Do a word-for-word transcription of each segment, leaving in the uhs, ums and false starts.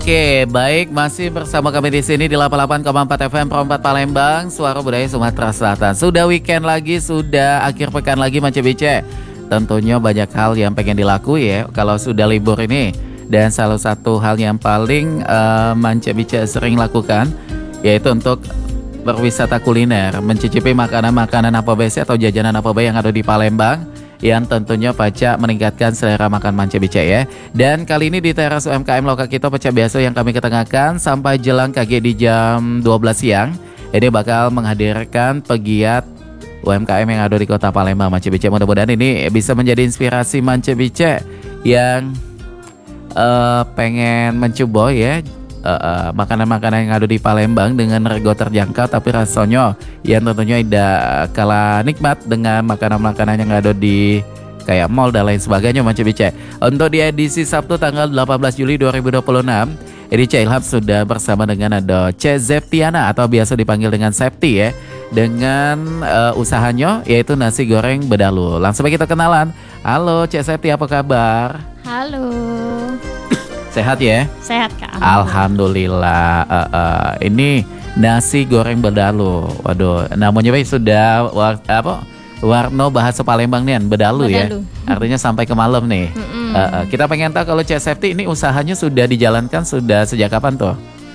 Oke, baik, masih bersama kami di sini di delapan puluh delapan koma empat F M Pro empat Palembang, Suara Budaya Sumatera Selatan. Sudah weekend lagi, sudah akhir pekan lagi Mance Bice. Tentunya banyak hal yang pengen dilakukan ya kalau sudah libur ini. Dan salah satu hal yang paling uh, Mance Bice sering lakukan yaitu untuk berwisata kuliner, mencicipi makanan-makanan apa besi atau jajanan apa baik yang ada di Palembang, yang tentunya pacak meningkatkan selera makan Mance Bice ya. Dan kali ini di teras U M K M Lokal kita pecah biasa yang kami ketengahkan sampai jelang K G di jam dua belas siang. Ini bakal menghadirkan pegiat U M K M yang ada di Kota Palembang, Mance Bice. Mudah-mudahan ini bisa menjadi inspirasi Mance Bice yang uh, pengen mencoba ya Uh, uh, makanan-makanan yang ada di Palembang dengan rego terjangkau tapi rasanya yang tentunya tidak kalah nikmat dengan makanan-makanan yang ada di kayak mall dan lain sebagainya Mance Bice. Untuk di edisi Sabtu tanggal delapan belas Juli dua ribu dua puluh enam, ini C Ilham sudah bersama dengan ada C Zeptiana atau biasa dipanggil dengan Septi ya, dengan uh, usahanya yaitu nasi goreng bedalu. Langsung kita kenalan. Halo C Septi, apa kabar? Halo. Sehat ya? Sehat Kak. Alhamdulillah. Uh, uh, ini nasi goreng bedalu. Waduh, namanya sudah war, apa? Warno bahasa Palembang nih, bedalu, bedalu ya. Artinya sampai ke malam nih. Uh, uh, kita pengen tahu kalau Cek Septi ini usahanya sudah dijalankan sudah sejak kapan tuh?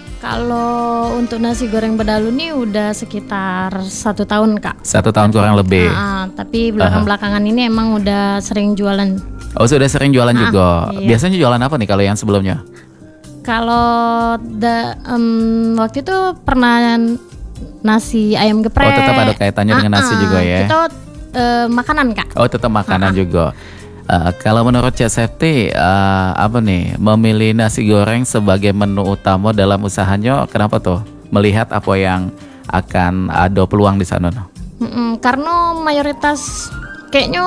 Kalau untuk nasi goreng bedalu nih udah sekitar satu tahun Kak. Satu tahun kurang lebih. Uh, tapi belakang-belakangan uh-huh. ini emang udah sering jualan. Oh, sudah sering jualan ah, juga. Iya. Biasanya jualan apa nih kalau yang sebelumnya? Kalau da, um, waktu itu pernah nasi ayam geprek. Oh, tetap ada kaitannya dengan nasi uh-uh. juga ya. Itu uh, makanan Kak. Oh, tetap makanan uh-uh. juga. Uh, kalau menurut Cek Septi, uh, apa nih memilih nasi goreng sebagai menu utama dalam usahanya? Kenapa tuh? Melihat apa yang akan ada peluang di sana? Mm-mm, karena mayoritas kayaknya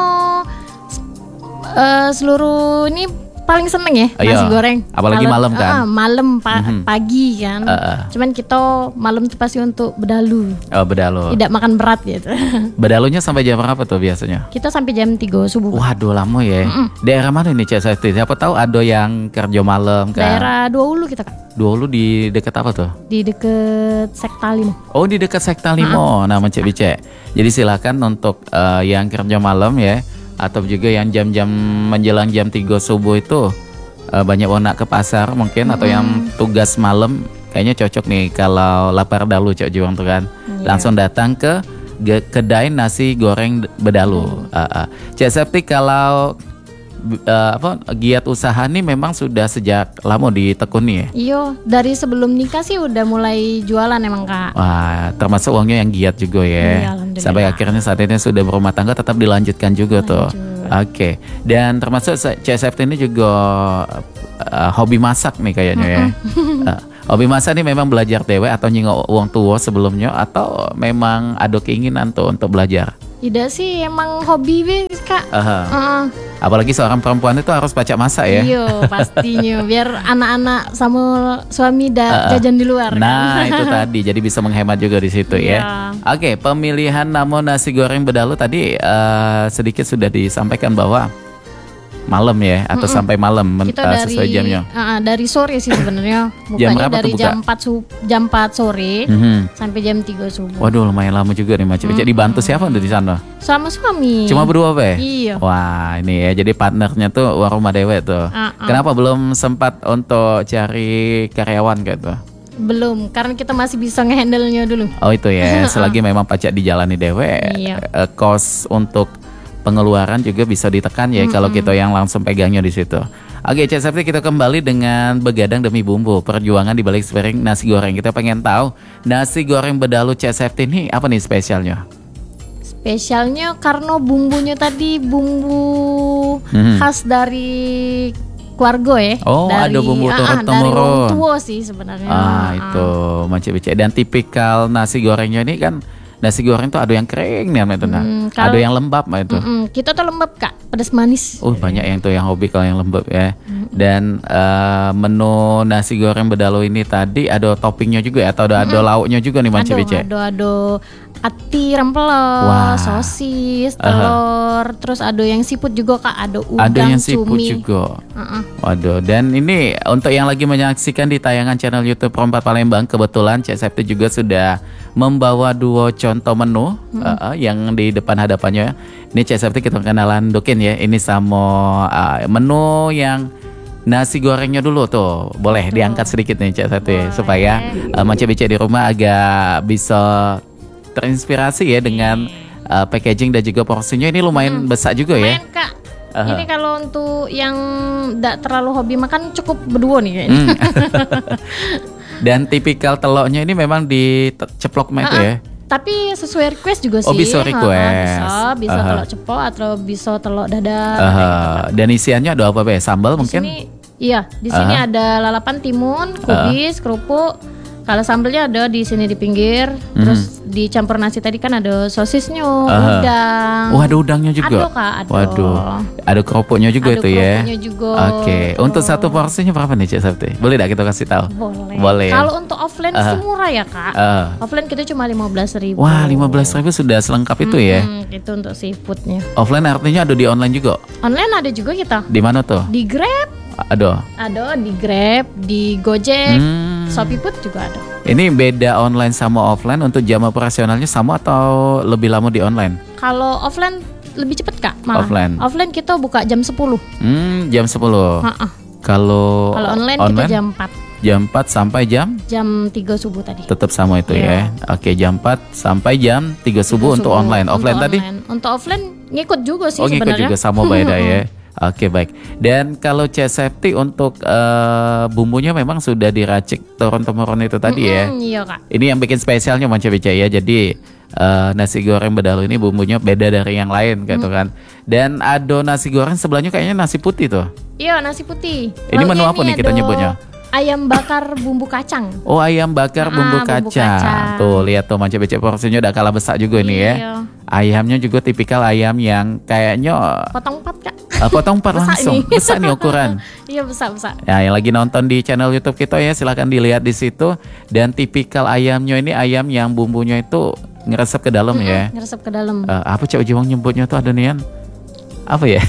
uh, seluruh ini paling seneng ya nasi Ayo, goreng. Apalagi Kalo, malam kan? Uh, malam pa- mm-hmm. pagi kan. Uh, uh. Cuman kita malam tuh pasti untuk bedalu. Oh, bedalu. Tidak makan berat gitu. Bedalunya sampai jam berapa tuh biasanya? Kita sampai jam tiga subuh. Waduh, lama ya. Mm-mm. Daerah mana nih Cek Septi? Siapa tahu ada yang kerja malam kan? Daerah Dua Ulu kita Kak. Dua Ulu di dekat apa tuh? Di dekat Sekta Limo. Oh, di dekat Sekta Limo. Uh-huh. Nama Cek Bice. Jadi silakan untuk uh, yang kerja malam ya, atau juga yang jam-jam menjelang jam tiga subuh itu uh, banyak orang ke pasar mungkin, mm-hmm. atau yang tugas malam kayaknya cocok nih kalau lapar dalu Cok Juang tuh kan. Yeah. Langsung datang ke ge- kedai nasi goreng bedalu. Mm. Uh, uh. Cek Septi, kalau uh, apa giat usaha nih memang sudah sejak lama ditekuni ya? Iya, dari sebelum nikah sih udah mulai jualan emang Kak. Wah, termasuk uangnya yang giat juga ya. Iya, sampai akhirnya saat ini sudah berumah tangga tetap dilanjutkan juga. Lanjut. Tuh. Oke. Okay. Dan termasuk Cek Septi ini juga uh, hobi masak nih kayaknya ya. uh, hobi masak nih memang belajar dewe atau nyingok uang tua sebelumnya, atau memang ada keinginan tuh untuk belajar? Tidak sih, emang hobi bis Kak. Uh-huh. Uh-uh. Apalagi seorang perempuan itu harus pacak masak ya. Iya pastinya, biar anak-anak sama suami da- uh, jajan di luar. Nah kan? Itu tadi, jadi bisa menghemat juga di situ ya. Oke, pemilihan nama nasi goreng bedalu tadi uh, sedikit sudah disampaikan bahwa malam ya, atau mm-mm. sampai malam men- uh, dari, sesuai jamnya. Uh, dari sore sih sebenarnya. Jam Bukanya berapa dari tuh buka? jam empat su- jam empat sore mm-hmm. sampai jam tiga subuh. Waduh, lumayan lama juga nih Mance Bice. Mm-hmm. Dibantu siapa tuh di sana? Sama suami. Cuma berdua apa ya? Iya. Wah, ini ya, jadi partnernya tuh warung Dewe tuh. Uh-uh. Kenapa belum sempat untuk cari karyawan kayak tuh? Belum, karena kita masih bisa ngehandle-nya dulu. Oh itu ya, selagi memang pacak dijalani Dewe, iya. uh, cost untuk pengeluaran juga bisa ditekan ya, mm-hmm. kalau kita yang langsung pegangnya di situ. Oke, Cek Septi, kita kembali dengan begadang demi bumbu, perjuangan di balik sepiring nasi goreng. Kita pengen tahu nasi goreng bedalu Cek Septi ini apa nih spesialnya? Spesialnya karena bumbunya tadi bumbu mm-hmm. khas dari keluarga ya. Oh, dari, ada bumbu turun-temurun. Dari orang tua sih sebenarnya. Ah, itu Mance Bice. Dan tipikal nasi gorengnya ini kan, nasi goreng tuh ada yang kering nih, itu nah. Hmm, ada yang lembab itu. Kita tuh lembab Kak, pedas manis. Oh, banyak yang tuh yang hobi kalau yang lembab ya. Mm-mm. Dan uh, menu nasi goreng bedalu ini tadi ada toppingnya juga ya, atau ada, ada lauknya juga nih Manca Bice? Ada, ada ati rempelo, Wah. sosis, telur, uh-huh. terus ada yang siput juga Kak, ada udang, ada yang siput cumi juga. Uh-uh. Waduh, dan ini untuk yang lagi menyaksikan di tayangan channel YouTube Pro empat Palembang, kebetulan Cek Septi juga sudah membawa dua contoh menu hmm. uh, yang di depan hadapannya. Ini Cek Septi kita kenalan dokin ya. Ini sama uh, menu yang nasi gorengnya dulu tuh. Boleh tuh diangkat sedikit nih Cek Septi supaya uh, Manca Bice di rumah agak bisa terinspirasi ya dengan uh, packaging dan juga porsinya ini lumayan hmm. besar juga ya. Lumayan Kak. Uh-huh. Ini kalau untuk yang tidak terlalu hobi makan cukup berdua nih kayaknya. Hmm. Dan tipikal telurnya ini memang diceplok uh-uh. itu ya. Tapi sesuai request juga sih. Oh bisa request. Ha, bisa, bisa uh-huh. telur ceplok atau bisa telur dadar. Uh-huh. Gitu. Dan isiannya ada apa be? Sambal di mungkin? Sini, iya, di sini uh-huh. ada lalapan timun, kubis, uh-huh. kerupuk. Kalau sambelnya ada di sini di pinggir, mm. terus dicampur nasi tadi kan ada sosisnya, uh. udang. Oh ada udangnya juga. Ada Kak, ada. Waduh, ada kerupuknya juga ada itu ya. Ada kerupuknya juga. Oke, okay. Untuk satu porsinya berapa nih Cek Septi? Boleh tidak kita kasih tahu? Boleh. Boleh. Kalau untuk offline uh. sih murah ya Kak. Uh. Offline kita cuma lima belas ribu. Wah lima belas ribu sudah selengkap itu hmm, ya? Itu untuk seafoodnya. Offline artinya ada di online juga? Online ada juga kita. Di mana tuh? Di Grab. Ada. Ada di Grab, di Gojek. Hmm. Shopee Food juga ada. Ini beda online sama offline, untuk jam operasionalnya sama atau lebih lama di online? Kalau offline lebih cepat Kak, malah. Offline. Offline kita buka jam sepuluh. Hmm, jam sepuluh. Ha-ha. Kalau Kalau online, online kita jam empat. Jam empat sampai jam? Jam tiga subuh tadi. Tetap sama itu yeah. ya. Oke, jam empat sampai jam tiga subuh untuk subuh. Online. Offline untuk tadi? Online. Untuk offline ngikut juga sih oh, sebenarnya. Oh, ngikut juga sama beda ya. Oke baik. Dan kalau Cek Septi untuk uh, bumbunya memang sudah diracik turun-temurun itu tadi ya. Mm-hmm, iya Kak. Ini yang bikin spesialnya Manca Bice ya. Jadi uh, nasi goreng bedalu ini bumbunya beda dari yang lain gitu mm. kan. Dan ada nasi goreng sebelahnya kayaknya nasi putih tuh. Iya nasi putih. Ini menu apa nih kita nyebutnya? Ayam bakar bumbu kacang. Oh ayam bakar nah, bumbu, kacang. bumbu kacang. Tuh lihat tuh Manca Bice porsinya udah kalah besar juga nih ya. Iya. Ayamnya juga tipikal ayam yang kayaknya potong empat Kak. Uh, potong empat langsung. Nih. Besar nih ukuran. Iya besar-besar. Ya, yang lagi nonton di channel YouTube kita ya silahkan dilihat di situ. Dan tipikal ayamnya ini ayam yang bumbunya itu ngeresep ke dalam mm-hmm, ya. Ngeresep ke dalam. Uh, apa Cak Ujiwang nyebutnya tuh ada nian? Apa ya?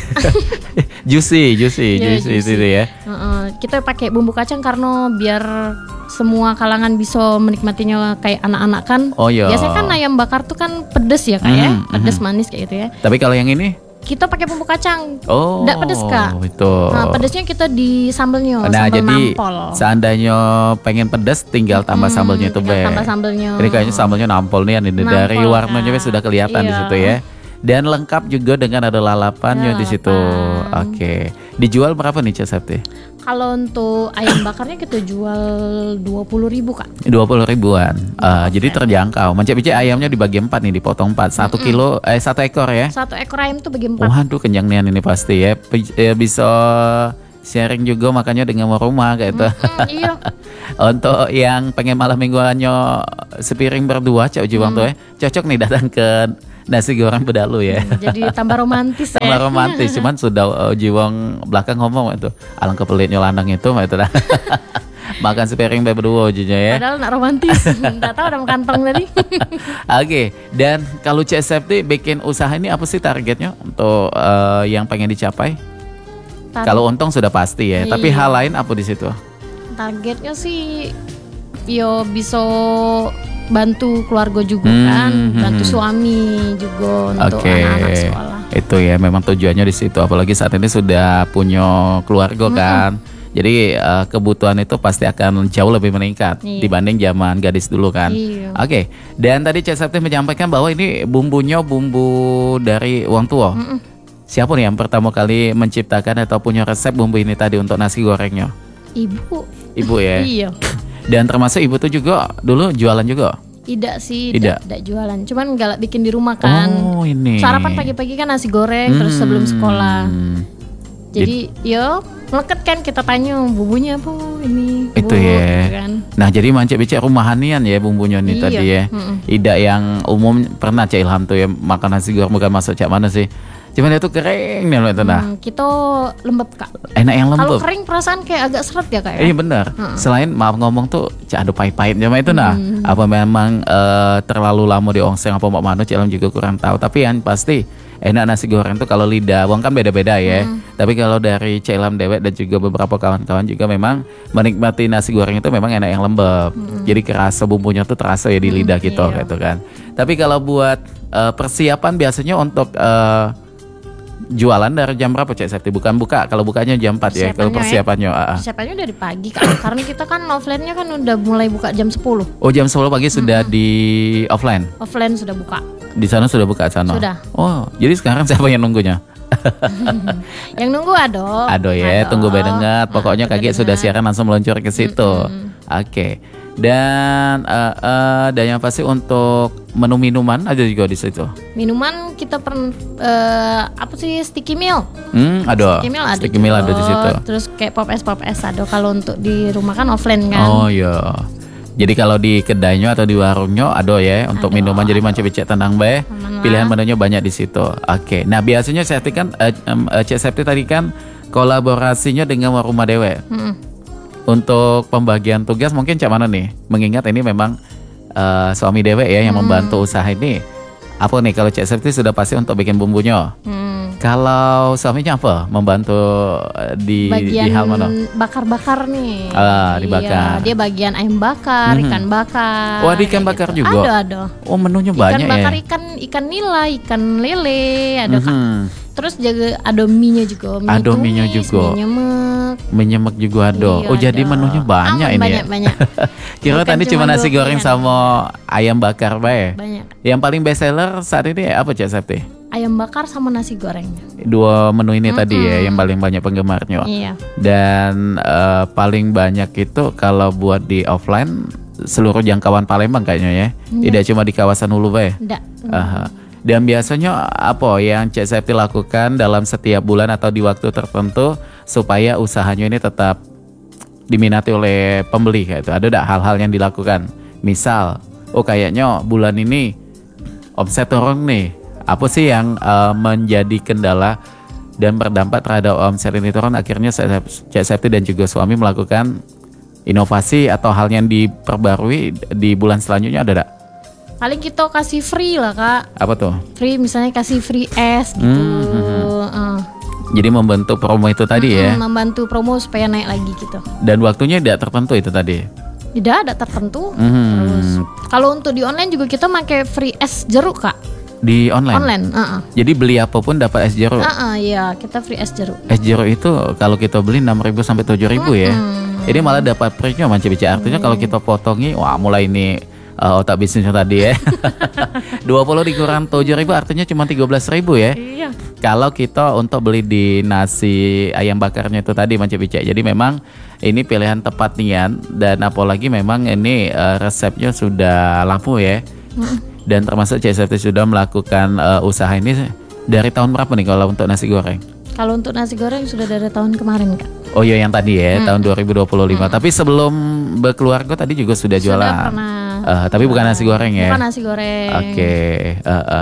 juicy, juicy, yeah, juicy, juicy itu ya. Uh-uh. Kita pakai bumbu kacang karena biar semua kalangan bisa menikmatinya kayak anak-anak kan. Oh iya. Biasanya kan ayam bakar tuh kan pedes ya Kak mm-hmm, ya, pedes mm-hmm. manis kayak gitu ya. Tapi kalau yang ini? Kita pakai bumbu kacang. Oh. Nggak pedes Kak. Itu. Nah pedesnya kita di sambelnya. Nah sambal jadi nampol. Seandainya pengen pedes tinggal tambah hmm, sambelnya itu be. Tambah sambelnya. Ini kayaknya sambelnya nampol nih, ini nampol, dari warnanya Kak. Sudah kelihatan iya. di situ ya. Dan lengkap juga dengan ada lalapannya ya, di situ. Oke. Okay. Dijual berapa nih Cek Septi? Kalau untuk ayam bakarnya kita jual dua puluh ribu Kak. dua puluh ribuan. Uh, okay. Jadi terjangkau. Manca Bice ayamnya dibagi empat nih, dipotong empat. Satu kilo, eh satu ekor ya? Satu ekor ayam tuh bagi empat. Waduh kenyang nih ini pasti ya. ya bisa sharing juga makanya dengan rumah kayak itu. Mm-hmm, iya. Untuk yang pengen malam mingguannya sepiring berdua Cak Ujiwang mm. tuh ya, cocok nih datang ke nasi goreng bedalu ya. Jadi tambah romantis ya. Tambah romantis, cuman sudah uh, Jiwang belakang ngomong itu. Alangkah pelitnya landang itu itu dah. Makan sepiring berdua aja ya. Padahal nak romantis, enggak tahu dalam kantong tadi. Oke, okay. Dan kalau Cek Septi bikin usaha ini apa sih targetnya untuk uh, yang pengen dicapai? Kalau untung sudah pasti ya, iya. Tapi hal lain apa di situ? Targetnya sih yo bisa bantu keluarga juga hmm, kan, bantu hmm. suami juga untuk okay. anak-anak sekolah. Itu ya memang tujuannya di situ. Apalagi saat ini sudah punya keluarga hmm. kan. Jadi uh, kebutuhan itu pasti akan jauh lebih meningkat iya. dibanding zaman gadis dulu kan. Iya. Oke. Okay. Dan tadi Cek Septi menyampaikan bahwa ini bumbunya bumbu dari orang tua. Mm-mm. Siapa nih yang pertama kali menciptakan atau punya resep bumbu ini tadi untuk nasi gorengnya? Ibu. Ibu ya. Iya. Dan termasuk ibu tuh juga dulu jualan juga? Tidak sih, tidak, tidak jualan. Cuman galak bikin di rumah kan. Oh ini. Sarapan pagi-pagi kan nasi goreng hmm. terus sebelum sekolah. Jadi yo melekat kan kita tanya bumbunya apa ini. Itu bu, ya. Kan. Nah jadi Manca Bice rumahanian ya bumbunya nih iya. tadi ya. Mm-mm. Tidak yang umum pernah Cak Ilham tuh ya makan nasi goreng bukan masuk Cak mana sih? Cuman itu kering nih itu nah. Hmm, kita lembab kak. Enak yang lembab. Kalau kering perasaan kayak agak seret ya kak ya. Iya benar. Hmm. Selain maaf ngomong tuh cak ada pahit-pahit cuma itu nah. Hmm. Apa memang uh, terlalu lama di ongseng apa mau manu Cik juga kurang tahu. Tapi yang pasti enak nasi goreng tuh kalau lidah. Wong kan beda-beda ya. Hmm. Tapi kalau dari Cik Ilham Dewek dan juga beberapa kawan-kawan juga memang menikmati nasi goreng itu memang enak yang lembab. Hmm. Jadi kerasa bumbunya tuh terasa ya di lidah hmm, kita iya. gitu kan. Tapi kalau buat uh, persiapan biasanya untuk uh, jualan dari jam berapa Cik Septi? Bukan buka, kalau bukanya jam empat ya. Kalau persiapannya ya. Persiapannya dari pagi kan. Karena kita kan offline-nya kan udah mulai buka jam sepuluh. Oh, jam sepuluh pagi sudah hmm. di offline? Offline sudah buka. Di sana sudah buka sana? Sudah. Oh, jadi sekarang siapa yang nunggunya? Yang nunggu Ado. Ado ya, ado. Tunggu bedengat. Pokoknya nah, kaget sudah siaran langsung meluncur ke situ. Hmm. Oke. Okay. Dan uh, uh, dan yang pasti untuk menu minuman ada juga di situ. Minuman kita per uh, apa sih sticky meal? Hmm, ada. Sticky meal ada. Sticky meal ada di situ. Terus kayak pop es pop es ada. Kalau untuk di rumah kan offline kan. Oh iya. Jadi kalau di kedainya atau di warungnya ada ya untuk ado. Minuman jadi macam becek tenang be. Pilihan menunya banyak di situ. Oke. Okay. Nah biasanya Septi kan uh, uh, Cik Septi tadi kan kolaborasinya dengan Warumah Dewe. Hmm. Untuk pembagian tugas mungkin cak mana nih? Mengingat ini memang uh, suami Dewe ya yang hmm. membantu usaha ini. Apa nih kalau Cik Septi sudah pasti untuk bikin bumbunya. Hmm. Kalau suaminya apa? Membantu di bagian di hal mana? Bakar-bakar nih. Ah, dibakar. Iya, dia bagian ayam bakar, hmm. ikan bakar. Oh, ada ikan bakar gitu. juga. Ada, ada. Oh, menunya ikan banyak ya. Ikan bakar, ikan ikan nila, ikan lele, ada hmm. kan. Terus jaga ada mie-nya juga. Mie ada mie-nya juga. Mie nyemek. Mie nyemek juga ada. Iya, oh, ada. Jadi menunya banyak Aman, ini banyak, ya. Banyak, Kira tadi cuma nasi goreng sama ayam bakar bae. Banyak. Yang paling best seller saat ini apa Cik Septi? Ayam bakar sama nasi goreng. Dua menu ini mm-hmm. tadi ya yang paling banyak penggemarnya. Iya. Dan uh, paling banyak itu kalau buat di offline seluruh jangkauan Palembang kayaknya ya. Iya. Tidak cuma di kawasan Hulu bae. Tidak. Uh-huh. Dan biasanya apa yang Cik Septi lakukan dalam setiap bulan atau di waktu tertentu supaya usahanya ini tetap diminati oleh pembeli kayak itu? Ada tidak hal-hal yang dilakukan? Misal, oh kayaknya bulan ini omset turun nih. Apa sih yang uh, menjadi kendala dan berdampak terhadap omset ini turun? Akhirnya Cik Septi dan juga suami melakukan inovasi atau hal yang diperbarui di bulan selanjutnya ada tidak? Paling kita kasih free lah kak. Apa tuh? Free misalnya kasih free es gitu. Hmm, hmm, hmm. Uh. Jadi membentuk promo itu tadi hmm, ya? Membantu promo supaya naik lagi gitu. Dan waktunya tidak tertentu itu tadi? Tidak ada tertentu. Hmm. Terus kalau untuk di online juga kita pakai free es jeruk kak. Di online? Online. Uh-uh. Jadi beli apapun dapat es jeruk? Uh-uh, iya kita free es jeruk. Es jeruk itu kalau kita beli enam ribu sampai tujuh ribu hmm, ya? Hmm. Ini malah dapat premium macam bicara. Artinya hmm. kalau kita potongi, wah mulai ini Uh, otak bisnisnya tadi ya. dua puluh dikurang tujuh ribu artinya cuma tiga belas ribu ya. Iya. Kalau kita untuk beli di nasi ayam bakarnya itu tadi macam bicara. Jadi memang ini pilihan tepat nian. Dan apalagi memang ini uh, resepnya sudah lampu ya. Hmm. Dan termasuk Cik Septi sudah melakukan uh, usaha ini dari tahun berapa nih kalau untuk nasi goreng? Kalau untuk nasi goreng sudah dari tahun kemarin kak. Oh iya yang tadi ya, hmm. tahun dua ribu dua puluh lima. Hmm. Tapi sebelum berkeluarga tadi juga sudah jualan. Sudah pernah. Uh, tapi bukan nasi goreng ya. Bukan nasi goreng. Oke. Okay. Uh, uh.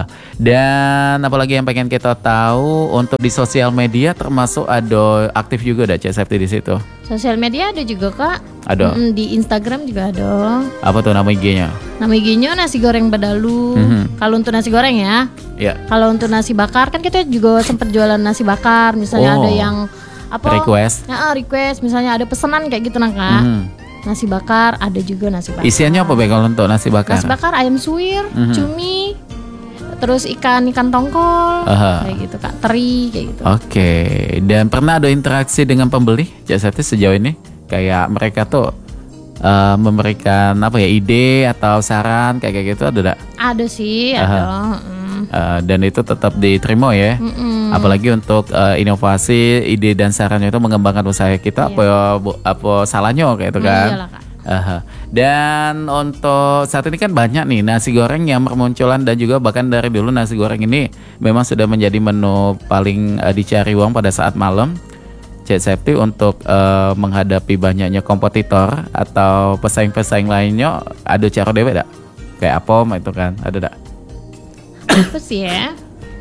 Dan apalagi yang pengen kita tahu untuk di sosial media termasuk ada aktif juga ada Cik Septi di situ. Sosial media ada juga kak. Ada. Mm, di Instagram juga ada. Apa tuh nama I G-nya? Nama I G-nya nasi goreng Bedalu. Mm-hmm. Kalau untuk nasi goreng ya. Iya. Kalau untuk nasi bakar kan kita juga sempat jualan nasi bakar. Misalnya oh. ada yang apa? Request. Ya, request. Misalnya ada pesanan kayak gitu nah kak. Mm-hmm. Nasi bakar ada juga nasi bakar. Isiannya apa Be kalau untuk nasi bakar? Nasi bakar ayam suwir, mm-hmm. cumi, terus ikan ikan tongkol, uh-huh. kayak gitu kak, teri kayak gitu. Oke. Okay. Dan pernah ada interaksi dengan pembeli Cik Septi sejauh ini? Kayak mereka tuh uh, memberikan apa ya ide atau saran kayak kayak gitu ada enggak? Ada sih, uh-huh. ada. Mm. Uh, dan itu tetap diterima ya. Mm-mm. Apalagi untuk uh, inovasi, ide dan sarannya itu mengembangkan usaha kita. Iya. Apa apa salahnya kayak itu kan? Iyalah, Kak. Uh-huh. Dan untuk saat ini kan banyak nih nasi goreng yang bermunculan dan juga bahkan dari dulu nasi goreng ini memang sudah menjadi menu paling uh, dicari uang pada saat malam. Cik Septi untuk uh, menghadapi banyaknya kompetitor atau pesaing-pesaing lainnya ada cara dewe tak? Kayak apa itu kan ada tak? Apa sih ya?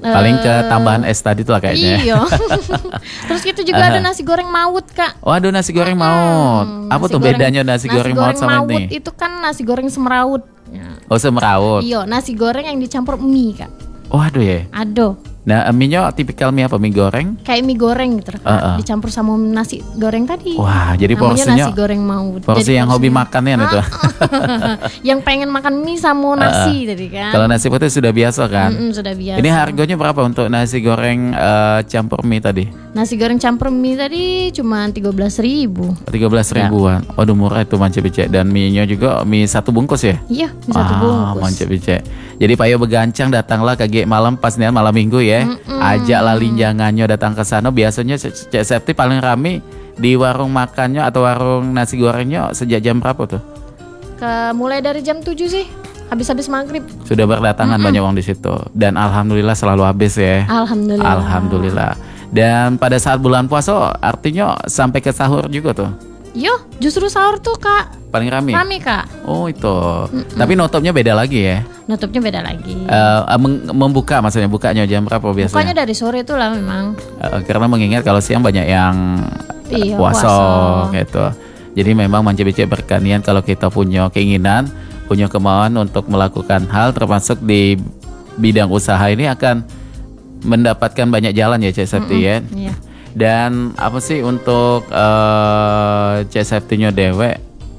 Paling ke tambahan es tadi tuh lah kayaknya. Iya. Terus itu juga ada nasi goreng maut, Kak. Waduh, nasi goreng maut. Hmm, Apa nasi tuh goreng, bedanya nasi, nasi goreng, maut sama maut ini? itu kan nasi goreng semeraut. Oh, semeraut. Iya, nasi goreng yang dicampur mie, Kak. Waduh ya. Aduh. Nah, mie-nya tipikal mie apa? Mie goreng? Kayak mie goreng gitu, Kak. Uh-uh. Dicampur sama nasi goreng tadi. Wah, jadi namanya porsinya nasi goreng maut. Porsi Jadi yang hobi makannya itu. Yang pengen makan mie sama nasi tadi kan. Kalau nasi putih sudah biasa kan? Mm-mm, sudah biasa. Ini harganya berapa untuk nasi goreng eh, campur mie tadi? Nasi goreng campur mie tadi cuma tiga belas ribu. tiga belas ribuan. Waduh, murah itu Mance Bicek. Dan mie-nya juga mie satu bungkus ya? Iya, mie satu Ah, bungkus. Mance Bicek. Jadi Payo begancang datanglah ke G malam pas nih malam minggu ya. Mm-mm. Ajak lalinjangannya datang ke sana. Biasanya Cek Septi paling rame di warung makannya atau warung nasi gorengnya sejak jam berapa tuh? Ke mulai dari jam tujuh sih. Habis-habis maghrib. Sudah berdatangan banyak orang di situ. Dan alhamdulillah selalu habis ya. Alhamdulillah. Alhamdulillah. Dan pada saat bulan puasa artinya sampai ke sahur juga tuh. Yo, justru sahur tuh, Kak. Paling rame. Rame, Kak. Oh itu. Tapi nutupnya beda lagi ya. Nutupnya beda lagi. Eh, meng- membuka maksudnya bukanya jam berapa biasanya? Bukanya dari sore itu lah memang. Eh, karena mengingat kalau siang banyak yang eh, Iya, puasa puasa. gitu. Jadi memang Mance Bicek berkanian kalau kita punya keinginan, punya kemauan untuk melakukan hal termasuk di bidang usaha ini akan mendapatkan banyak jalan ya Cek Septi ya. Iya. Dan apa sih untuk uh, Cek Septinya dewek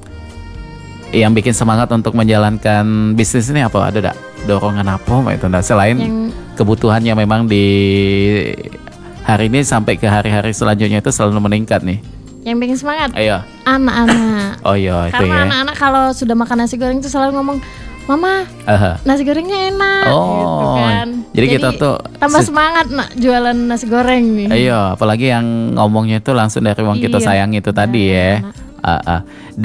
yang bikin semangat untuk menjalankan bisnis ini apa? Ada tak dorongan apa itu? Nah, selain Yang- kebutuhannya memang di hari ini sampai ke hari-hari selanjutnya itu selalu meningkat nih. Yang bikin semangat Ayo. anak-anak. Oh iya itu Karena ya. anak-anak kalau sudah makan nasi goreng itu selalu ngomong, "Mama, Aha. nasi gorengnya enak." Oh, gitu kan. jadi kita tuh tambah se- semangat nak jualan nasi goreng nih. Iya, apalagi yang ngomongnya itu langsung dari uang kita Iya. sayang itu tadi ya. Ah, ah.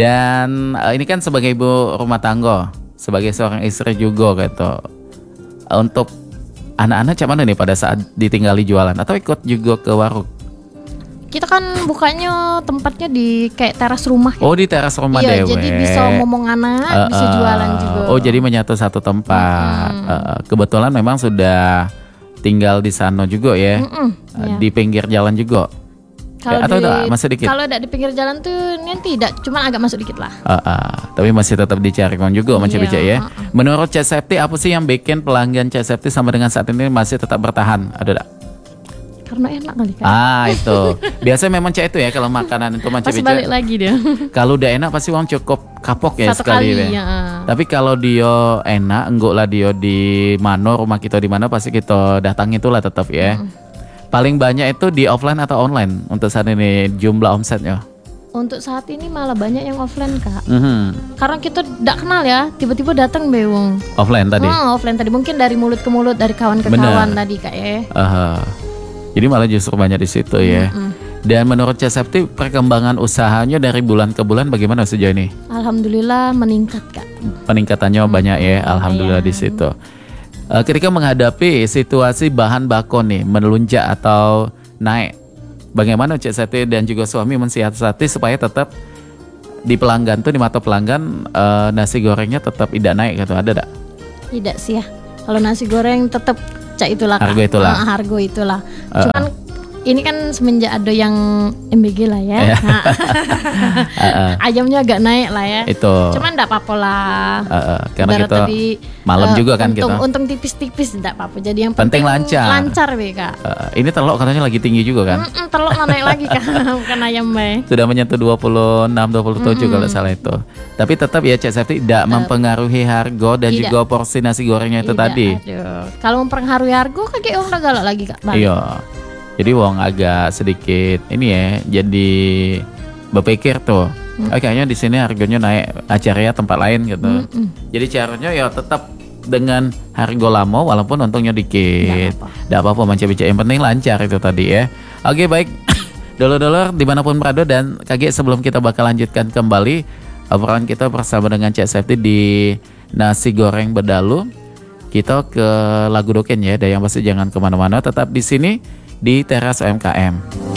Dan eh, ini kan sebagai ibu rumah tangga, sebagai seorang istri juga gitu. Untuk anak-anak cak mana nih pada saat ditinggali jualan atau ikut juga ke warung? Kita kan bukanya tempatnya di kayak teras rumah. Oh, di teras rumah Iya, dewe. jadi bisa ngomong anak, Eh, bisa eh. jualan juga. Oh, jadi menyatu satu tempat. Eh, eh. Kebetulan memang sudah tinggal di sana juga ya. Mm-mm, Eh, iya. Di pinggir jalan juga. Kalau atau di, udah masih dikit? Kalau ada di pinggir jalan tuh ini tidak, cuma agak masuk dikit lah. Uh, uh, tapi masih tetap dicari uang juga Mance Iya, Bicek ya. uh, uh. Menurut Cek Septi apa sih yang bikin pelanggan Cek Septi sampai dengan saat ini masih tetap bertahan? Ada tak? Karena enak kali kan. Ah itu. Biasanya memang Cek itu ya kalau makanan itu Mance Pasti balik Bicek. lagi dia. Kalau udah enak pasti uang cukup kapok ya Satu sekali kali ya. ya. Tapi kalau dia enak, enggak lah dia di mana rumah kita di mana pasti kita datang itulah tetap ya. Paling banyak itu di offline atau online untuk saat ini jumlah omsetnya? Untuk saat ini malah banyak yang offline, Kak. Mhm. Karena kita tidak kenal ya, tiba-tiba datang bewong. Offline tadi. Oh, offline tadi mungkin dari mulut ke mulut, dari kawan ke Bener. kawan tadi, Kak ya. Aha. Jadi malah justru banyak di situ ya. Dan menurut Cek Septi perkembangan usahanya dari bulan ke bulan bagaimana sejauh ini? Alhamdulillah meningkat, Kak. Peningkatannya banyak ya, alhamdulillah di situ. Eh, ketika menghadapi situasi bahan baku nih melunjak atau naik, bagaimana Cek Septi dan juga suami mensiasati supaya tetap di pelanggan tuh di mata pelanggan eh, nasi gorengnya tetap tidak naik gitu, ada tak? Tidak sih ya. Kalau nasi goreng tetap cak itulah, Kak. Harga itulah. Ah, harga itulah. Uh, Cuman ini kan semenjak ada yang M B G lah ya. Iya. Nah, Uh, uh, ayamnya agak naik lah ya. itu. Cuman enggak apa-apa lah. Uh, uh, karena Ibarat kita tadi, malam eh, juga kan untung, kita. untung tipis-tipis enggak apa-apa. Jadi yang Penting lancar. Lancar be, Kak. Eh, ini telok katanya lagi tinggi juga kan? Mm-mm, telur lah naik lagi, Kak. Bukan ayam be. Sudah menyentuh dua puluh enam dua puluh tujuh kalau salah itu. Tapi tetap ya Cek Septi tidak mempengaruhi harga dan Tidak. juga porsi nasi gorengnya itu Tidak, tadi. aduh. Kalau mempengaruhi harga kayak orang udah galak lagi, Kak. Bang. Iya. Jadi wong agak sedikit ini ya, jadi berpikir tuh. Oh, kayaknya di sini harganya naik acaranya tempat lain gitu. Jadi caranya ya tetap dengan harga lama walaupun untungnya dikit. Tidak apa-apa Mance Bicek, yang penting lancar itu tadi ya. Oke baik. Dulur-dulur dimanapun berada dan kaget sebelum kita bakal lanjutkan kembali obrolan kita bersama dengan Cek Septi di Nasi Goreng Bedalu. Kita ke lagu doken ya, dan yang pasti jangan kemana-mana, tetap di sini di Teras U M K M.